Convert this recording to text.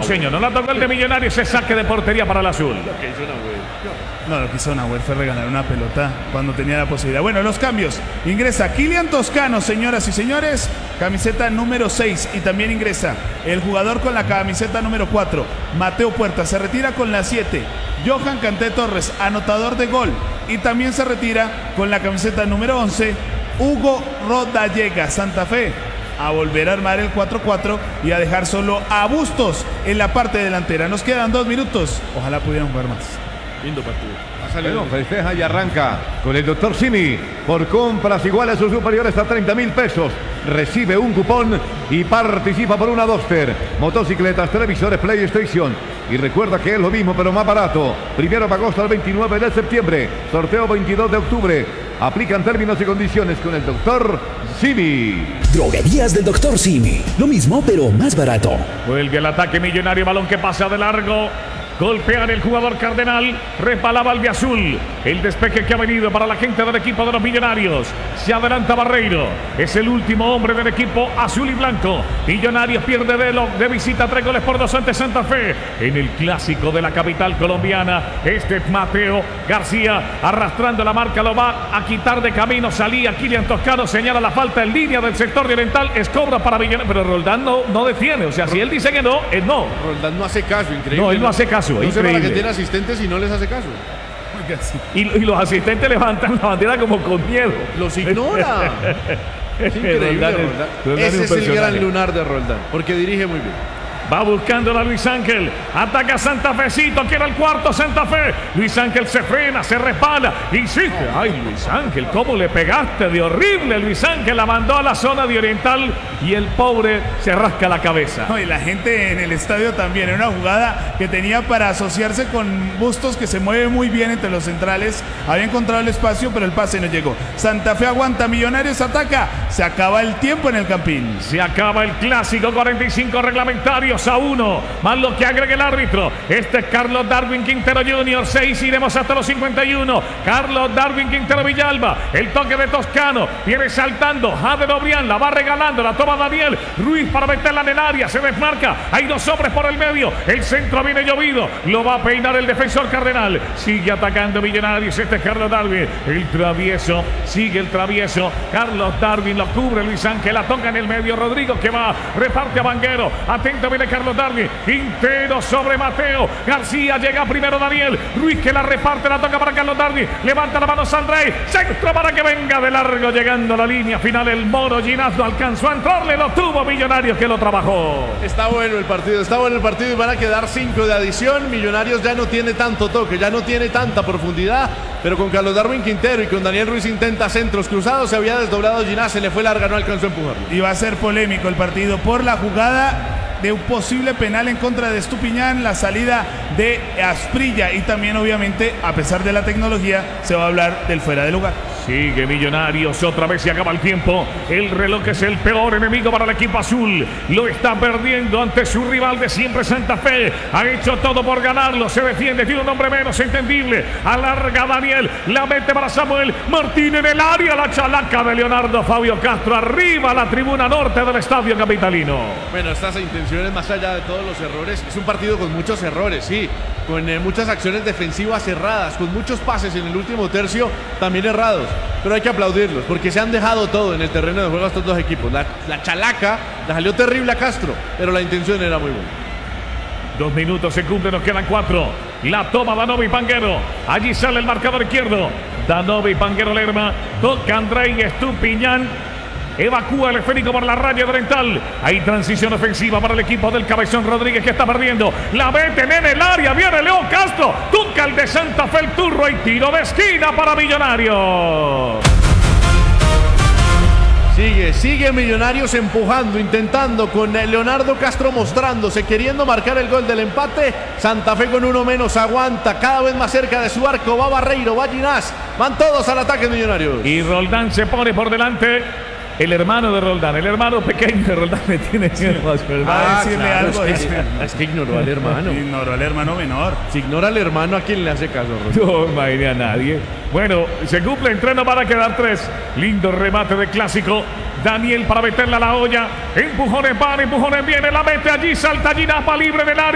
señor. No la tocó el de Millonarios. Ese saque de portería para el azul. No, lo que hizo Nahuel fue regalar una pelota cuando tenía la posibilidad. Bueno, los cambios. Ingresa Kylian Toscano, señoras y señores, camiseta número 6. Y también ingresa el jugador con la camiseta número 4, Mateo Puerta. Se retira con la 7, Johan Canté Torres, anotador de gol. Y también se retira con la camiseta número 11, Hugo Rodallega. Santa Fe a volver a armar el 4-4 y a dejar solo a Bustos en la parte delantera. Nos quedan 2 minutos. Ojalá pudieran jugar más. Lindo partido. Bueno, festeja y arranca con el Dr. Simi. Por compras iguales a sus superiores a 30.000 pesos. Recibe un cupón y participa por una Duster, motocicletas, televisores, PlayStation. Y recuerda que es lo mismo pero más barato. 1 de agosto al 29 de septiembre. Sorteo 22 de octubre. Aplican términos y condiciones con el Dr. Simi. Droguerías del Dr. Simi. Lo mismo pero más barato. Vuelve al ataque Millonario. Balón que pasa de largo. Golpean el jugador Cardenal, resbalaba Albiazul. El despeje que ha venido para la gente del equipo de los Millonarios. Se adelanta Barreiro. Es el último hombre del equipo azul y blanco. Millonarios pierde de visita 3 goles por 2 ante Santa Fe. En el clásico de la capital colombiana. Este es Mateo García arrastrando la marca. Lo va a quitar de camino. Salía Kylian Toscano. Señala la falta en línea del sector de Oriental. Es cobra para Millonarios. Pero Roldán no defiende. O sea, si él dice que no, es no. Roldán no hace caso, increíble. No, él no hace caso. No sé para qué tiene asistentes y no les hace caso. Y los asistentes levantan la bandera como con miedo. Los ignora. Es increíble, Roldán. Ese es el gran lunar de Roldán, porque dirige muy bien. Va buscando a Luis Ángel. Ataca Santa Fecito. Quiere el cuarto Santa Fe. Luis Ángel se frena, se resbala. Insiste. Ay, Luis Ángel, ¿cómo le pegaste de horrible? Luis Ángel la mandó a la zona de Oriental y el pobre se rasca la cabeza. No, y la gente en el estadio también. Era una jugada que tenía para asociarse con Bustos, que se mueve muy bien entre los centrales. Había encontrado el espacio, pero el pase no llegó. Santa Fe aguanta. Millonarios ataca. Se acaba el tiempo en el Campín. Se acaba el clásico. 45 reglamentarios a 1, más lo que agregue el árbitro. Este es Carlos Darwin Quintero Jr. 6, iremos hasta los 51. Carlos Darwin Quintero Villalba. El toque de Toscano. Viene saltando. Jader Obrián la va regalando. La toma Daniel Ruiz para meterla en el área. Se desmarca. Hay 2 hombres por el medio. El centro viene llovido. Lo va a peinar el defensor Cardenal. Sigue atacando Millonarios. Este es Carlos Darwin. El travieso. Sigue el travieso. Carlos Darwin lo cubre Luis Ángel. La toca en el medio. Rodrigo que va. Reparte a Vanguero. Atento viene Carlos Darwin. Quintero sobre Mateo García. Llega primero Daniel Ruiz que la reparte. La toca para Carlos Darwin. Levanta la mano Sandrey. Centro para que venga de largo. Llegando a la línea final. El Moro Ginás no alcanzó a entrarle. Lo tuvo Millonarios que lo trabajó. Está bueno el partido. Está bueno el partido y van a quedar 5 de adición. Millonarios ya no tiene tanto toque. Ya no tiene tanta profundidad. Pero con Carlos Darwin Quintero y con Daniel Ruiz intenta centros cruzados. Se había desdoblado Ginás. Se le fue larga. No alcanzó a empujarlo. Y va a ser polémico el partido por la jugada de un posible penal en contra de Estupiñán, la salida de Asprilla y también obviamente a pesar de la tecnología se va a hablar del fuera de lugar. Sigue Millonarios, otra vez se acaba el tiempo. El reloj es el peor enemigo para el equipo azul. Lo está perdiendo ante su rival de siempre, Santa Fe. Ha hecho todo por ganarlo, se defiende, tiene un hombre menos entendible. Alarga Daniel, la mete para Samuel Martín en el área. La chalaca de Leonardo Fabio Castro arriba a la tribuna norte del estadio capitalino. Bueno, estas intenciones más allá de todos los errores. Es un partido con muchos errores, sí. Con muchas acciones defensivas erradas, con muchos pases en el último tercio también errados. Pero hay que aplaudirlos porque se han dejado todo en el terreno de juego a estos dos equipos. La chalaca la salió terrible a Castro, pero la intención era muy buena. 2 minutos se cumplen, nos quedan 4. La toma Danovi Panguero. Allí sale el marcador izquierdo. Danovi Panguero Lerma. Toca Andrei Estupiñán. Evacúa el esférico por la raya oriental. Hay transición ofensiva para el equipo del Cabezón Rodríguez que está perdiendo. La meten en el área. Viene León Castro. Toca el de Santa Fe el turro y tiro de esquina para Millonarios. Sigue Millonarios empujando, intentando con Leonardo Castro mostrándose, queriendo marcar el gol del empate. Santa Fe con uno menos aguanta, cada vez más cerca de su arco. Va Barreiro, va Ginás, van todos al ataque Millonarios. Y Roldán se pone por delante. El hermano de Roldán, el hermano pequeño de Roldán le tiene miedo. Va a decirle algo. Es que ignoró al hermano. Ignoró al hermano menor. Si ignora al hermano, ¿a quién le hace caso, No imagine a nadie. Bueno, se cumple el 3, no van a quedar 3. Lindo remate de clásico. Daniel para meterla a la olla. Empujones van, empujones viene, la mete allí, salta Ginás, libre del área.